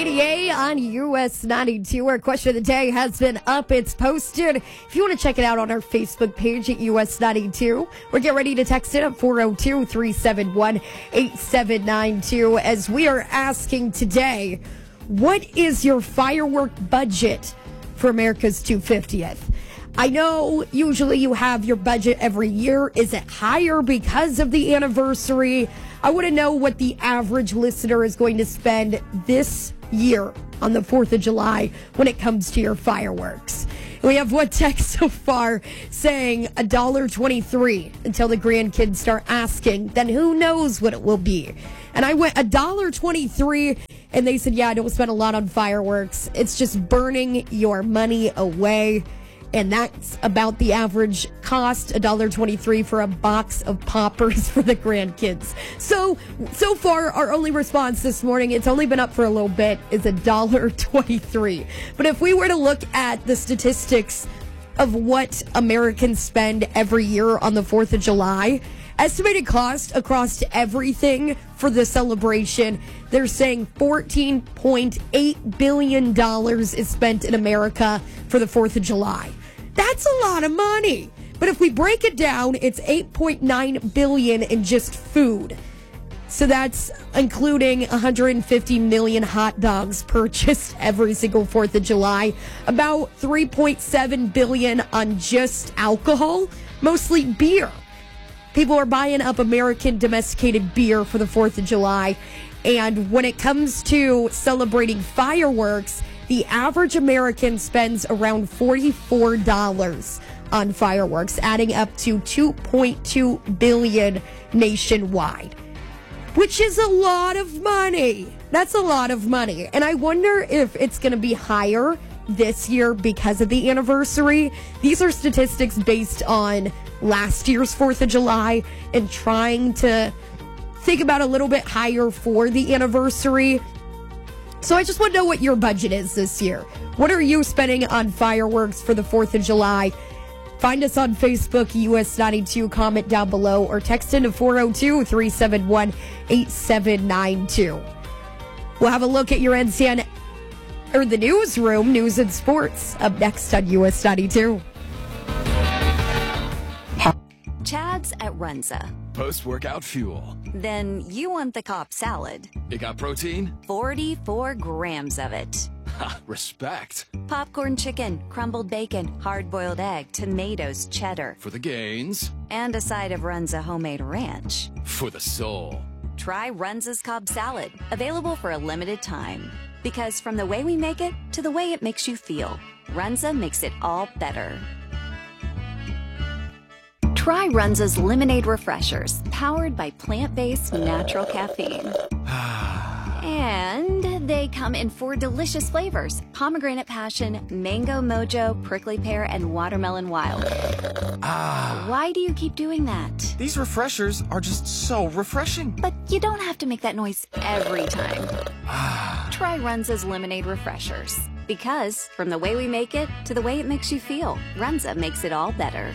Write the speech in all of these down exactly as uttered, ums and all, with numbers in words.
Lady A on U S ninety-two. Our question of the day has been up. It's posted. If you want to check it out on our Facebook page at U S ninety-two, or get ready to text it at four oh two, three seven one, eight seven nine two as we are asking today, what is your firework budget for America's two hundred fiftieth? I know usually you have your budget every year. Is it higher because of the anniversary? I want to know what the average listener is going to spend this year on the fourth of July when it comes to your fireworks. We have one text so far saying one dollar and twenty-three cents until the grandkids start asking. Then who knows what it will be. And I went one dollar and twenty-three cents, and they said, yeah, I don't spend a lot on fireworks. It's just burning your money away. And that's about the average cost, one dollar and twenty-three cents for a box of poppers for the grandkids. So, so far, our only response this morning, it's only been up for a little bit, is one dollar and twenty-three cents. But if we were to look at the statistics of what Americans spend every year on the fourth of July, estimated cost across everything for the celebration, they're saying fourteen point eight billion dollars is spent in America for the fourth of July. That's a lot of money. But if we break it down, it's eight point nine billion dollars in just food. So that's including one hundred fifty million hot dogs purchased every single fourth of July. About three point seven billion dollars on just alcohol, mostly beer. People are buying up American domesticated beer for the fourth of July. And when it comes to celebrating fireworks, the average American spends around forty-four dollars on fireworks, adding up to two point two billion dollars nationwide, which is a lot of money. That's a lot of money. And I wonder if it's going to be higher this year because of the anniversary. These are statistics based on last year's fourth of July and trying to think about a little bit higher for the anniversary. So I just want to know what your budget is this year. What are you spending on fireworks for the fourth of July? Find us on Facebook, U S ninety-two, comment down below, or text into four oh two, three seven one, eight seven nine two. We'll have a look at your N C N, or the newsroom, news and sports, up next on U S ninety-two. Chad's at Runza. Post-workout fuel. Then you want the Cobb salad. It got protein? forty-four grams of it. Ha, respect. Popcorn chicken, crumbled bacon, hard-boiled egg, tomatoes, cheddar. For the gains. And a side of Runza homemade ranch. For the soul. Try Runza's Cobb salad, available for a limited time. Because from the way we make it to the way it makes you feel, Runza makes it all better. Try Runza's Lemonade Refreshers, powered by plant-based natural caffeine. And they come in four delicious flavors: pomegranate passion, mango mojo, prickly pear, and watermelon wild. Ah. Why do you keep doing that? These refreshers are just so refreshing. But you don't have to make that noise every time. Try Runza's Lemonade Refreshers. Because from the way we make it to the way it makes you feel, Runza makes it all better.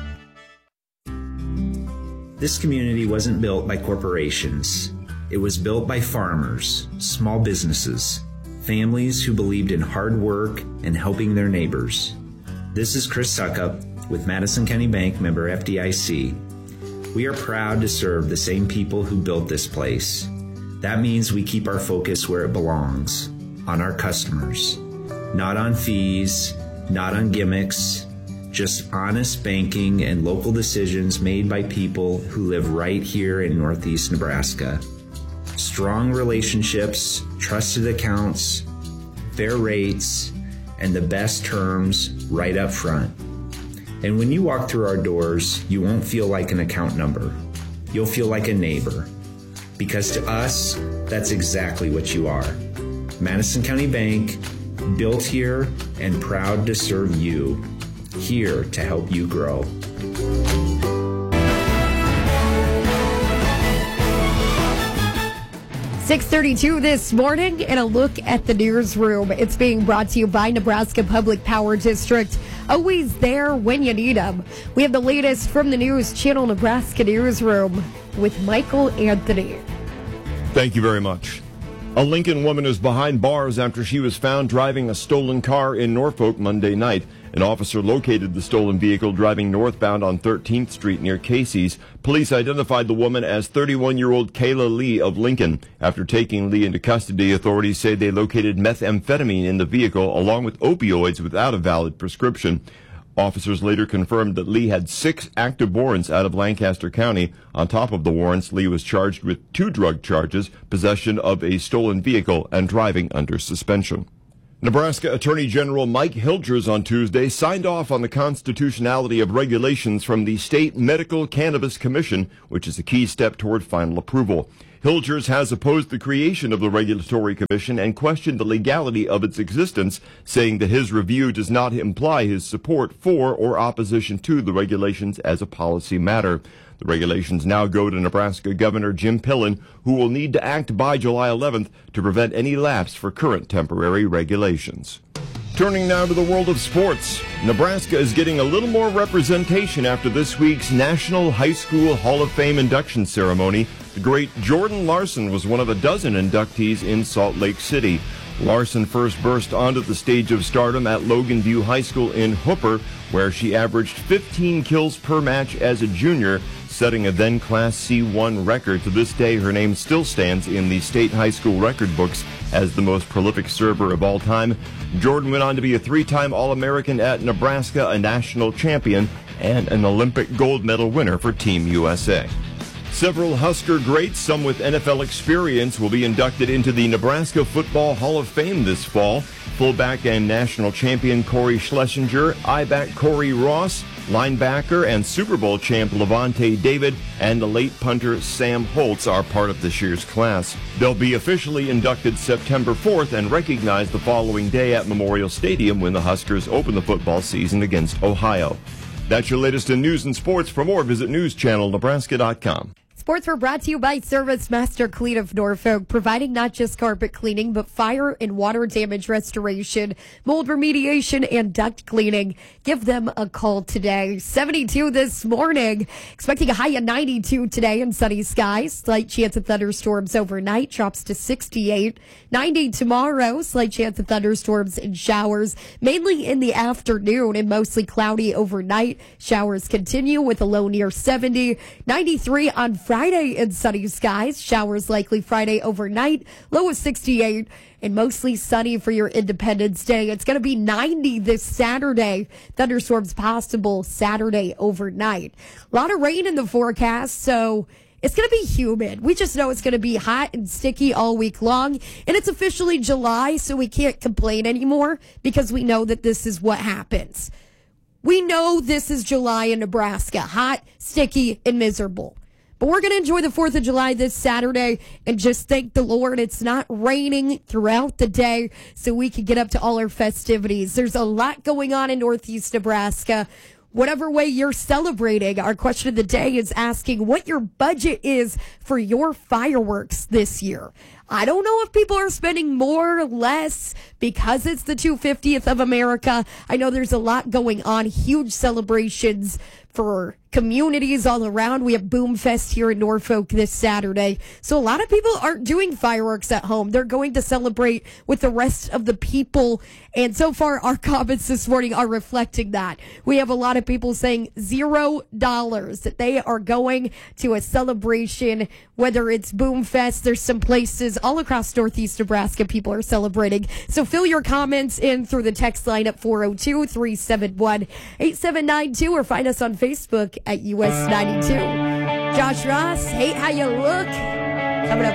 This community wasn't built by corporations. It was built by farmers, small businesses, families who believed in hard work and helping their neighbors. This is Chris Suckup with Madison County Bank, member F D I C. We are proud to serve the same people who built this place. That means we keep our focus where it belongs, on our customers. Not on fees, not on gimmicks, just honest banking and local decisions made by people who live right here in Northeast Nebraska. Strong relationships, trusted accounts, fair rates, and the best terms right up front. And when you walk through our doors, you won't feel like an account number. You'll feel like a neighbor. Because to us, that's exactly what you are. Madison County Bank, built here and proud to serve you. Here to help you grow. six thirty-two this morning, and a look at the newsroom. It's being brought to you by Nebraska Public Power District. Always there when you need them. We have the latest from the News Channel Nebraska newsroom with Michael Anthony. Thank you very much. A Lincoln woman is behind bars after she was found driving a stolen car in Norfolk Monday night. An officer located the stolen vehicle driving northbound on thirteenth Street near Casey's. Police identified the woman as thirty-one-year-old Kayla Lee of Lincoln. After taking Lee into custody, authorities say they located methamphetamine in the vehicle along with opioids without a valid prescription. Officers later confirmed that Lee had six active warrants out of Lancaster County. On top of the warrants, Lee was charged with two drug charges, possession of a stolen vehicle, and driving under suspension. Nebraska Attorney General Mike Hilgers on Tuesday signed off on the constitutionality of regulations from the State Medical Cannabis Commission, which is a key step toward final approval. Hilgers has opposed the creation of the Regulatory Commission and questioned the legality of its existence, saying that his review does not imply his support for or opposition to the regulations as a policy matter. The regulations now go to Nebraska Governor Jim Pillen, who will need to act by July eleventh to prevent any lapse for current temporary regulations. Turning now to the world of sports, Nebraska is getting a little more representation after this week's National High School Hall of Fame induction ceremony. The great Jordan Larson was one of a dozen inductees in Salt Lake City. Larson first burst onto the stage of stardom at Logan View High School in Hooper, where she averaged fifteen kills per match as a junior, setting a then Class C one record. To this day, her name still stands in the state high school record books as the most prolific server of all time. Jordan went on to be a three-time All-American at Nebraska, a national champion, and an Olympic gold medal winner for Team U S A. Several Husker greats, some with N F L experience, will be inducted into the Nebraska Football Hall of Fame this fall. Fullback and national champion Corey Schlesinger, I-back Corey Ross, linebacker and Super Bowl champ Levante David, and the late punter Sam Holtz are part of this year's class. They'll be officially inducted September fourth and recognized the following day at Memorial Stadium when the Huskers open the football season against Ohio. That's your latest in news and sports. For more, visit news channel nebraska dot com. Sports were brought to you by Service Master Clean of Norfolk, providing not just carpet cleaning, but fire and water damage restoration, mold remediation, and duct cleaning. Give them a call today. seventy-two this morning. Expecting a high of ninety-two today in sunny skies. Slight chance of thunderstorms overnight. Drops to sixty-eight. ninety tomorrow. Slight chance of thunderstorms and showers, mainly in the afternoon and mostly cloudy overnight. Showers continue with a low near seventy. ninety-three on Friday in sunny skies. Showers likely Friday overnight. Low of sixty-eight and mostly sunny for your Independence Day. It's going to be ninety this Saturday. Thunderstorms possible Saturday overnight. A lot of rain in the forecast, so it's going to be humid. We just know it's going to be hot and sticky all week long. And it's officially July, so we can't complain anymore because we know that this is what happens. We know this is July in Nebraska. Hot, sticky, and miserable. But we're going to enjoy the fourth of July this Saturday and just thank the Lord it's not raining throughout the day so we can get up to all our festivities. There's a lot going on in Northeast Nebraska. Whatever way you're celebrating, our question of the day is asking what your budget is for your fireworks this year. I don't know if people are spending more or less because it's the two hundred fiftieth of America. I know there's a lot going on, huge celebrations for communities all around. We have Boom Fest here in Norfolk this Saturday. So a lot of people aren't doing fireworks at home. They're going to celebrate with the rest of the people. And so far, our comments this morning are reflecting that. We have a lot of people saying zero dollars, that they are going to a celebration, whether it's Boom Fest. There's some places all across Northeast Nebraska people are celebrating. So fill your comments in through the text line at four oh two, three seven one, eight seven nine two or find us on Facebook at U S ninety-two. Josh Ross, hate how you look. Coming up.